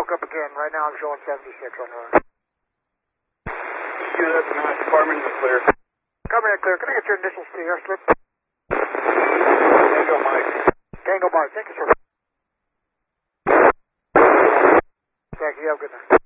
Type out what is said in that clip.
look up again. Right now I'm showing 76 on the run. Yeah, that's nice. Department in the clear. Coming in clear. Can I get your initials to your slip? Tango Mike. Tango Mike. Thank you, sir. Thank you. Have a good night.